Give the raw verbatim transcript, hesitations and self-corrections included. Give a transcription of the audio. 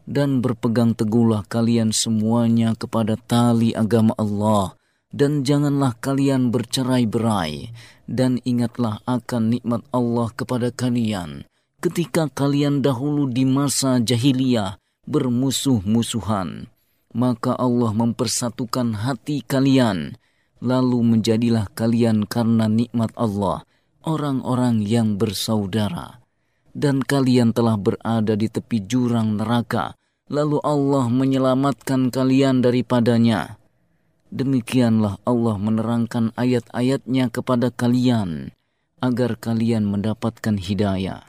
Dan berpegang teguhlah kalian semuanya kepada tali agama Allah, dan janganlah kalian bercerai-berai, dan ingatlah akan nikmat Allah kepada kalian ketika kalian dahulu di masa jahiliyah bermusuh-musuhan. Maka Allah mempersatukan hati kalian, lalu menjadilah kalian karena nikmat Allah orang-orang yang bersaudara. Dan kalian telah berada di tepi jurang neraka, lalu Allah menyelamatkan kalian daripadanya. Demikianlah Allah menerangkan ayat-ayatnya kepada kalian, agar kalian mendapatkan hidayah.